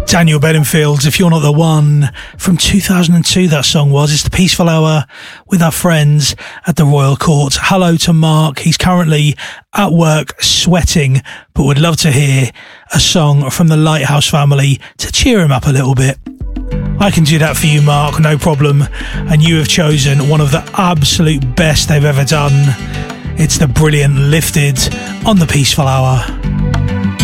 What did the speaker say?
Daniel Bedingfield, If You're Not the One, from 2002 that song was. It's the Peaceful Hour with our friends at the Royal Court. Hello to Mark. He's currently at work sweating, but would love to hear a song from the Lighthouse family to cheer him up a little bit. I can do that for you, Mark, no problem. And you have chosen one of the absolute best they've ever done. It's the brilliant Lifted on the Peaceful Hour.